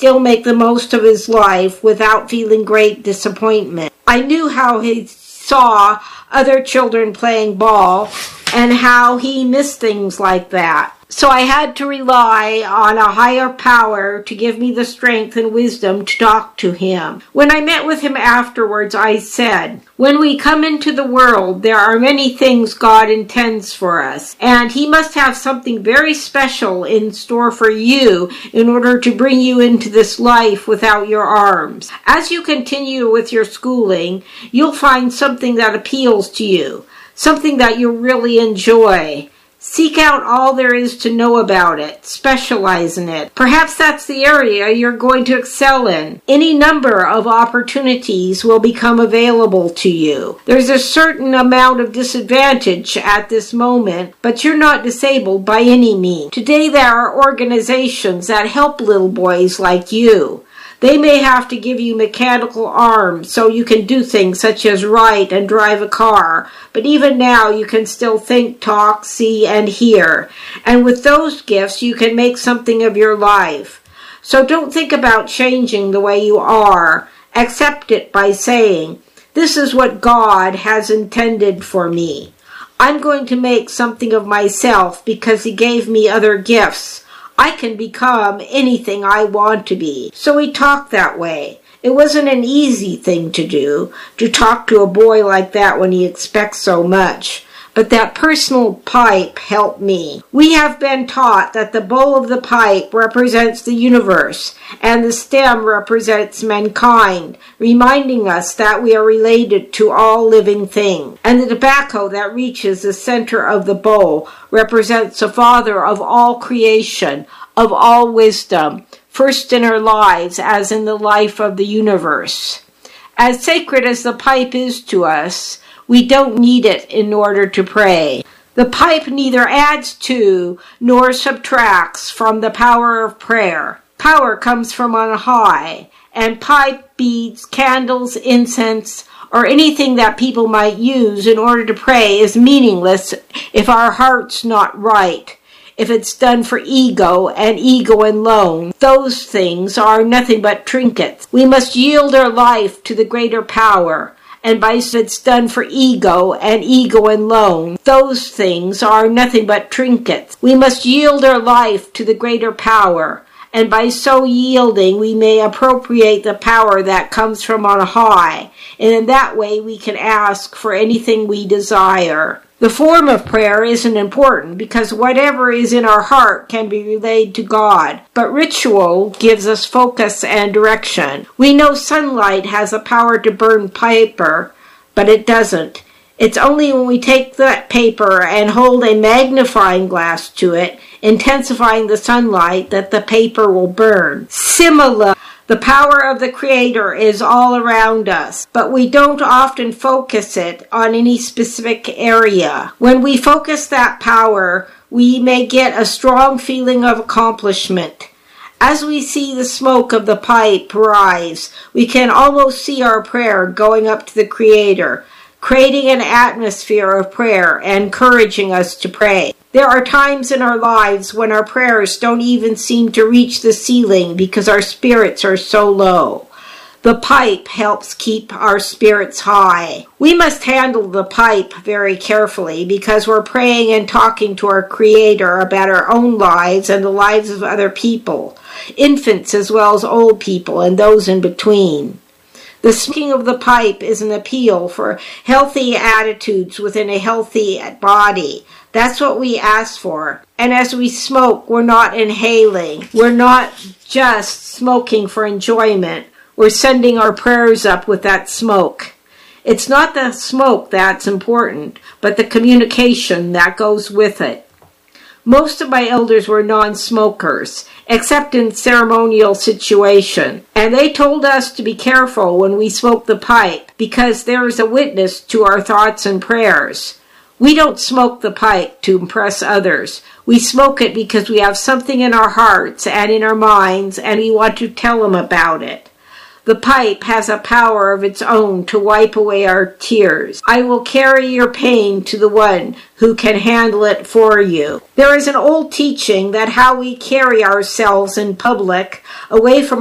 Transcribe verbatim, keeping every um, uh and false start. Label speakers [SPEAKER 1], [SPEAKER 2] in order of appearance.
[SPEAKER 1] still make the most of his life without feeling great disappointment. I knew how he saw other children playing ball and how he missed things like that. So I had to rely on a higher power to give me the strength and wisdom to talk to him. When I met with him afterwards, I said, when we come into the world, there are many things God intends for us, and he must have something very special in store for you in order to bring you into this life without your arms. As you continue with your schooling, you'll find something that appeals to you, something that you really enjoy. Seek out all there is to know about it. Specialize in it. Perhaps that's the area you're going to excel in. Any number of opportunities will become available to you. There's a certain amount of disadvantage at this moment, but you're not disabled by any means. Today there are organizations that help little boys like you. They may have to give you mechanical arms so you can do things such as write and drive a car, but even now you can still think, talk, see, and hear. And with those gifts, you can make something of your life. So don't think about changing the way you are. Accept it by saying, this is what God has intended for me. I'm going to make something of myself because he gave me other gifts. I can become anything I want to be. So we talked that way. It wasn't an easy thing to do, to talk to a boy like that when he expects so much. But that personal pipe helped me. We have been taught that the bowl of the pipe represents the universe, and the stem represents mankind, reminding us that we are related to all living things. And the tobacco that reaches the center of the bowl represents the Father of all creation, of all wisdom, first in our lives as in the life of the universe. As sacred as the pipe is to us, we don't need it in order to pray. The pipe neither adds to nor subtracts from the power of prayer. Power comes from on high, and pipe, beads, candles, incense, or anything that people might use in order to pray is meaningless if our heart's not right. If it's done for ego and ego alone, those things are nothing but trinkets. We must yield our life to the greater power. And by it's done for ego and ego alone, those things are nothing but trinkets. We must yield our life to the greater power, and by so yielding we may appropriate the power that comes from on high, and in that way we can ask for anything we desire. The form of prayer isn't important because whatever is in our heart can be relayed to God, but ritual gives us focus and direction. We know sunlight has the power to burn paper, but it doesn't. It's only when we take that paper and hold a magnifying glass to it, intensifying the sunlight, that the paper will burn. Similar. The power of the Creator is all around us, but we don't often focus it on any specific area. When we focus that power, we may get a strong feeling of accomplishment. As we see the smoke of the pipe rise, we can almost see our prayer going up to the Creator, creating an atmosphere of prayer and encouraging us to pray. There are times in our lives when our prayers don't even seem to reach the ceiling because our spirits are so low. The pipe helps keep our spirits high. We must handle the pipe very carefully because we're praying and talking to our Creator about our own lives and the lives of other people, infants as well as old people and those in between. The smoking of the pipe is an appeal for healthy attitudes within a healthy body. That's what we ask for. And as we smoke, we're not inhaling. We're not just smoking for enjoyment. We're sending our prayers up with that smoke. It's not the smoke that's important, but the communication that goes with it. Most of my elders were non-smokers, except in ceremonial situation, and they told us to be careful when we smoke the pipe because there is a witness to our thoughts and prayers. We don't smoke the pipe to impress others. We smoke it because we have something in our hearts and in our minds, and we want to tell them about it. The pipe has a power of its own to wipe away our tears. I will carry your pain to the one who can handle it for you. There is an old teaching that how we carry ourselves in public, away from